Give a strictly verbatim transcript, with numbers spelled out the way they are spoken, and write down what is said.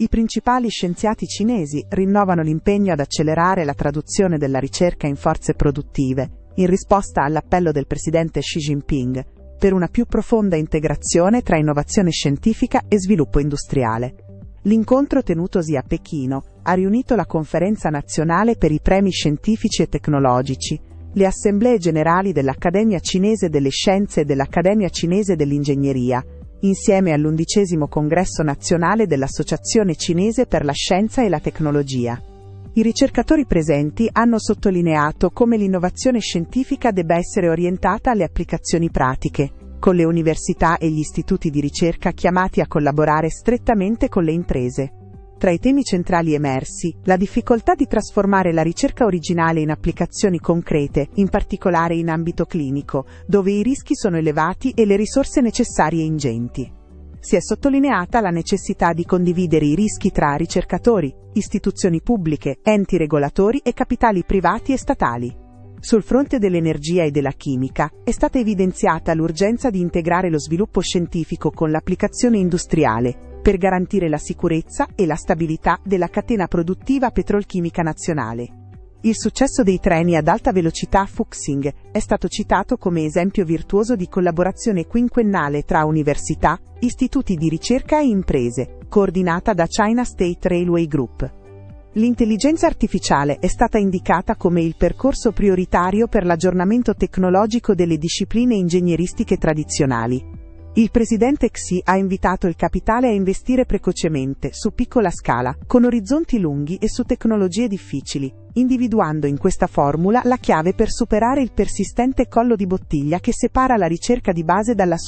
I principali scienziati cinesi rinnovano l'impegno ad accelerare la traduzione della ricerca in forze produttive, in risposta all'appello del presidente Xi Jinping, per una più profonda integrazione tra innovazione scientifica e sviluppo industriale. L'incontro tenutosi a Pechino ha riunito la Conferenza nazionale per i premi scientifici e tecnologici, le assemblee generali dell'Accademia cinese delle scienze e dell'Accademia cinese dell'ingegneria, insieme all'undicesimo congresso nazionale dell'Associazione cinese per la scienza e la tecnologia. I ricercatori presenti hanno sottolineato come l'innovazione scientifica debba essere orientata alle applicazioni pratiche, con le università e gli istituti di ricerca chiamati a collaborare strettamente con le imprese. Tra i temi centrali emersi, la difficoltà di trasformare la ricerca originale in applicazioni concrete, in particolare in ambito clinico, dove i rischi sono elevati e le risorse necessarie ingenti. Si è sottolineata la necessità di condividere i rischi tra ricercatori, istituzioni pubbliche, enti regolatori e capitali privati e statali. Sul fronte dell'energia e della chimica, è stata evidenziata l'urgenza di integrare lo sviluppo scientifico con l'applicazione industriale, per garantire la sicurezza e la stabilità della catena produttiva petrolchimica nazionale. Il successo dei treni ad alta velocità Fuxing è stato citato come esempio virtuoso di collaborazione quinquennale tra università, istituti di ricerca e imprese, coordinata da China State Railway Group. L'intelligenza artificiale è stata indicata come il percorso prioritario per l'aggiornamento tecnologico delle discipline ingegneristiche tradizionali. Il presidente Xi ha invitato il capitale a investire precocemente, su piccola scala, con orizzonti lunghi e su tecnologie difficili, individuando in questa formula la chiave per superare il persistente collo di bottiglia che separa la ricerca di base dalla